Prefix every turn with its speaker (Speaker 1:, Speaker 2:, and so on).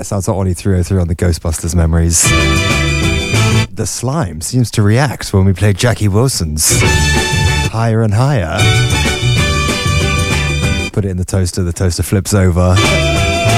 Speaker 1: Yes, that's Ollie 303 on the Ghostbusters memories. The slime seems to react when we play Jackie Wilson's Higher and Higher. Put it in the toaster flips over.